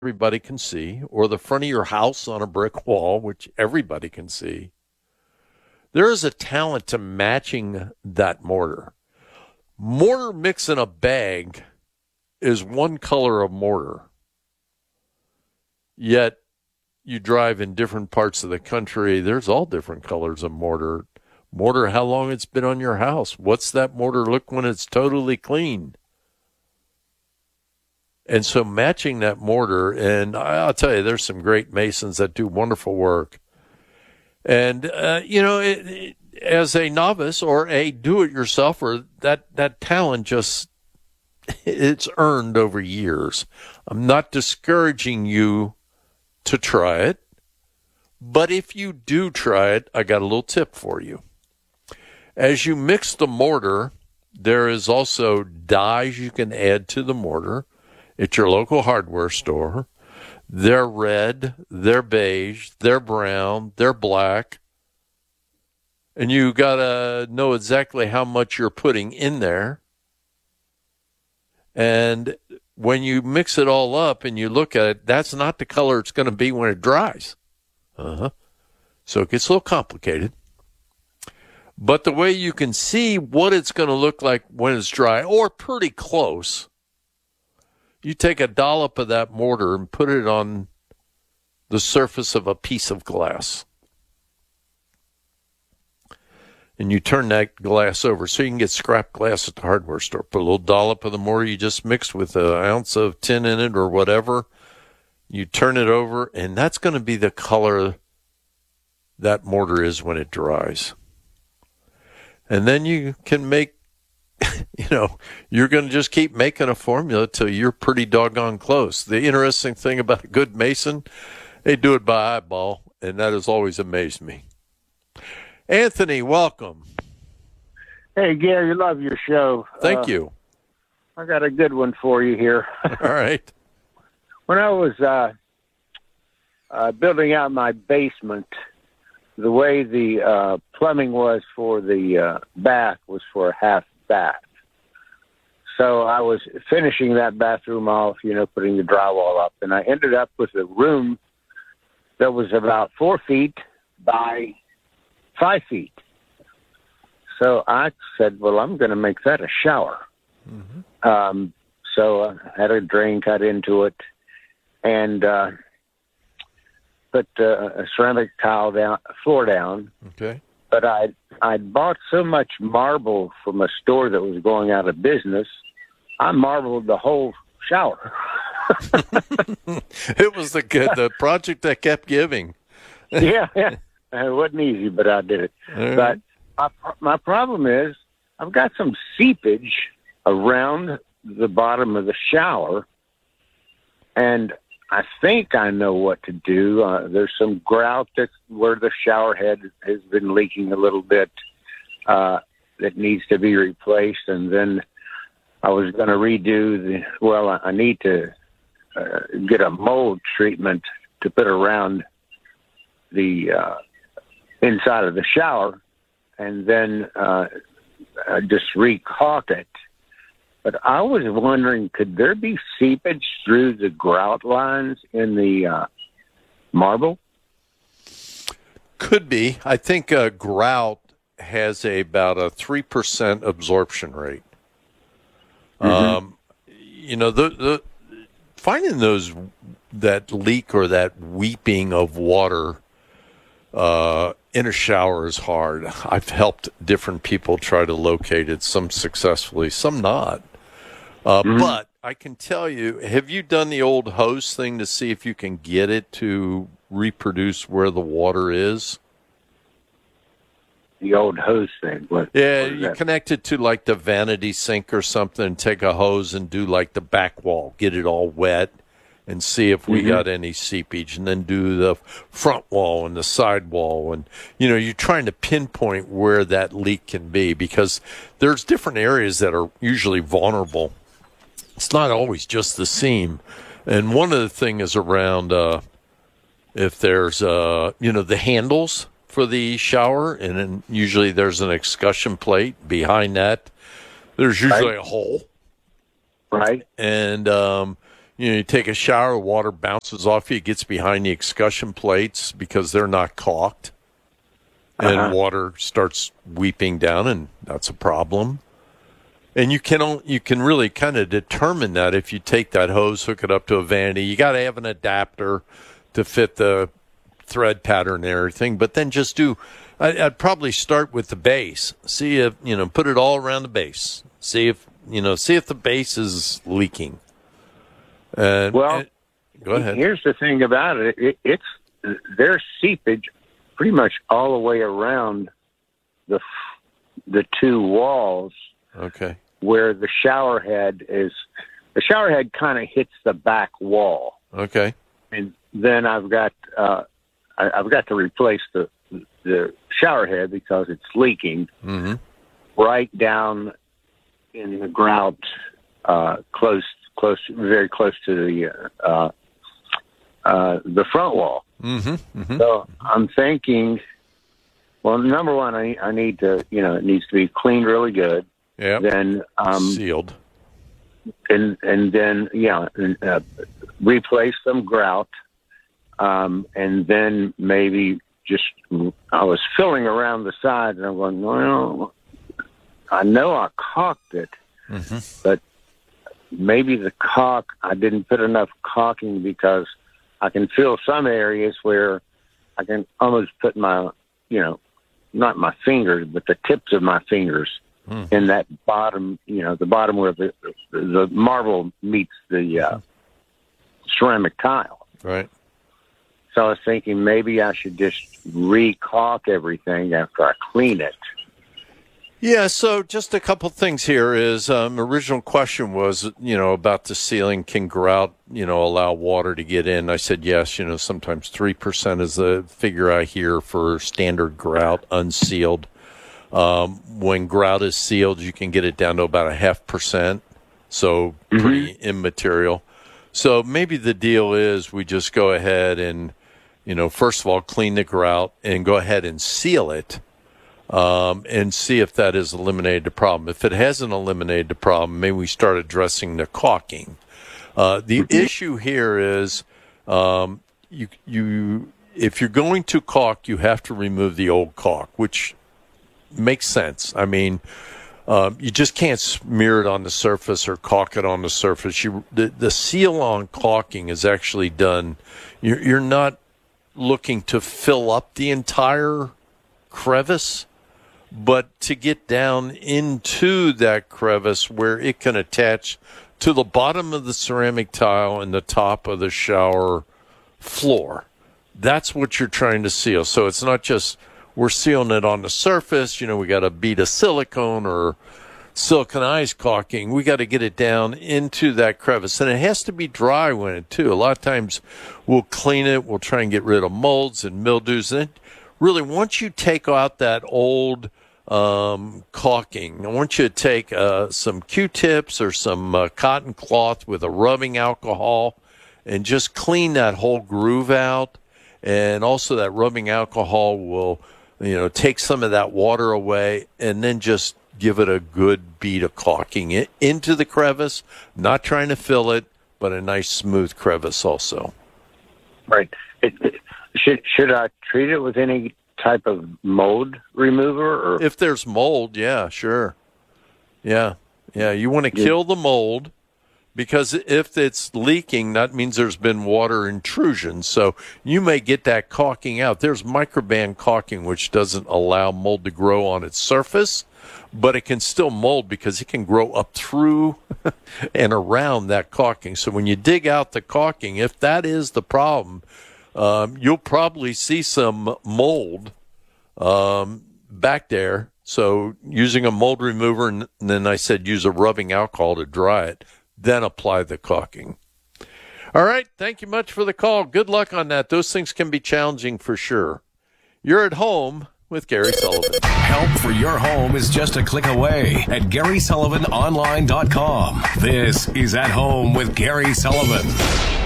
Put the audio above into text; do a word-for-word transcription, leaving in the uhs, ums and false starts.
everybody can see, or the front of your house on a brick wall, which everybody can see. There is a talent to matching that mortar. Mortar mix in a bag is one color of mortar. Yet you drive in different parts of the country, there's all different colors of mortar. Mortar, how long it's been on your house. What's that mortar look when it's totally clean? And so matching that mortar, and I'll tell you, there's some great masons that do wonderful work. And, uh, you know, it, it, as a novice or a do-it-yourselfer, that, that talent just, it's earned over years. I'm not discouraging you to try it, but if you do try it, I got a little tip for you. As you mix the mortar, there is also dyes you can add to the mortar at your local hardware store. They're red, they're beige, they're brown, they're black. And you got to know exactly how much you're putting in there. And when you mix it all up and you look at it, that's not the color it's going to be when it dries. Uh-huh. So it gets a little complicated. But the way you can see what it's going to look like when it's dry, or pretty close, you take a dollop of that mortar and put it on the surface of a piece of glass. And you turn that glass over so you can get scrap glass at the hardware store. Put a little dollop of the mortar you just mixed with an ounce of tin in it or whatever. You turn it over, and that's going to be the color that mortar is when it dries. And then you can make, you know, you're going to just keep making a formula till you're pretty doggone close. The interesting thing about a good mason, they do it by eyeball, and that has always amazed me. Anthony, welcome. Hey, Gary, love your show. Thank uh, you. I got a good one for you here. All right. When I was uh, uh, building out my basement, the way the uh, plumbing was for the uh, bath was for a half bath. So I was finishing that bathroom off, you know, putting the drywall up, and I ended up with a room that was about four feet by five feet. So I said, well, I'm going to make that a shower. Mm-hmm. Um, so I had a drain cut into it and uh, put uh, a ceramic tile down, floor down. Okay. But I I'd bought so much marble from a store that was going out of business, I marbled the whole shower. It was the the project that kept giving. yeah, yeah. It wasn't easy, but I did it. Right. But my, my problem is I've got some seepage around the bottom of the shower, and I think I know what to do. Uh, there's some grout that's where the shower head has been leaking a little bit uh, that needs to be replaced, and then I was going to redo the, well, I, I need to uh, get a mold treatment to put around the uh, inside of the shower, and then uh, uh, just re-caulk it. But I was wondering, could there be seepage through the grout lines in the uh, marble? Could be. I think uh, grout has a, about a three percent absorption rate. Mm-hmm. Um, you know, the, the finding those, that leak or that weeping of water uh, in a shower is hard. I've helped different people try to locate it, some successfully, some not. Uh, mm-hmm. But I can tell you, have you done the old hose thing to see if you can get it to reproduce where the water is? The old hose thing? What, yeah, what you that? Connect it to like the vanity sink or something and take a hose and do like the back wall, get it all wet and see if we mm-hmm. got any seepage, and then do the front wall and the side wall. And, you know, you're trying to pinpoint where that leak can be because there's different areas that are usually vulnerable. It's not always just the seam. And one of the things is around uh, if there's, uh, you know, the handles for the shower, and then usually there's an excussion plate behind that. There's usually right. a hole. Right. And, um, You know, you take a shower, water bounces off you, it gets behind the excussion plates because they're not caulked, and Uh-huh. water starts weeping down, and that's a problem. And you can you can really kind of determine that if you take that hose, hook it up to a vanity. You got to have an adapter to fit the thread pattern and everything, but then just do. I, I'd probably start with the base. See if you know, put it all around the base. See if you know, see if the base is leaking. And, Well, and, go ahead. Here's the thing about it. it it's there's seepage pretty much all the way around the the two walls Okay. where the shower head is. The shower head kind of hits the back wall, Okay. and then I've got uh, I, I've got to replace the the shower head because it's leaking Mm-hmm. right down in the grout, uh, close, close, very close to the uh, uh, the front wall. Mm-hmm. Mm-hmm. So I'm thinking, well, number one, I, I need to, you know, it needs to be cleaned really good. Yeah. Then, um, Sealed. and and then, yeah, and, uh, replace some grout, um, and then maybe just I was filling around the sides, and I'm going, well, I know I caulked it, Mm-hmm. but maybe the caulk, I didn't put enough caulking because I can feel some areas where I can almost put my, you know, not my fingers, but the tips of my fingers Mm. in that bottom, you know, the bottom where the the marble meets the uh, ceramic tile. Right. So I was thinking maybe I should just re-caulk everything after I clean it. Yeah, so just a couple things here is um, original question was, you know, about the ceiling. Can grout, you know, allow water to get in? I said yes. You know, sometimes three percent is the figure I hear for standard grout unsealed. Um, when grout is sealed, you can get it down to about a half percent, so pretty mm-hmm. immaterial. So maybe the deal is we just go ahead and, you know, first of all, clean the grout and go ahead and seal it. Um, and see if that has eliminated the problem. If it hasn't eliminated the problem, maybe we start addressing the caulking. Uh, the mm-hmm. issue here is um, you, you, if you're going to caulk, you have to remove the old caulk, which makes sense. I mean, uh, you just can't smear it on the surface or caulk it on the surface. You, the, the seal on caulking is actually done. You're, you're not looking to fill up the entire crevice, but to get down into that crevice where it can attach to the bottom of the ceramic tile and the top of the shower floor. That's what you're trying to seal. So it's not just we're sealing it on the surface. You know, we got a bead of silicone or siliconized caulking. We got to get it down into that crevice. And it has to be dry when it, too. A lot of times we'll clean it. We'll try and get rid of molds and mildews. And really, once you take out that old um, caulking, I want you to take uh, some Q-tips or some uh, cotton cloth with a rubbing alcohol and just clean that whole groove out. And also that rubbing alcohol will, you know, take some of that water away and then just give it a good beat of caulking it into the crevice, not trying to fill it, but a nice smooth crevice also. Right. It, it, should should I treat it with any type of mold remover? Or? If there's mold, yeah, sure. Yeah, yeah. You want to kill the mold because if it's leaking, that means there's been water intrusion. So you may get that caulking out. There's microband caulking, which doesn't allow mold to grow on its surface, but it can still mold because it can grow up through and around that caulking. So when you dig out the caulking, if that is the problem, um, you'll probably see some mold um, back there. So using a mold remover, and then I said use a rubbing alcohol to dry it, then apply the caulking. All right. Thank you much for the call. Good luck on that. Those things can be challenging for sure. You're at home with Gary Sullivan. Help for your home is just a click away at Gary Sullivan Online dot com. This is At Home with Gary Sullivan.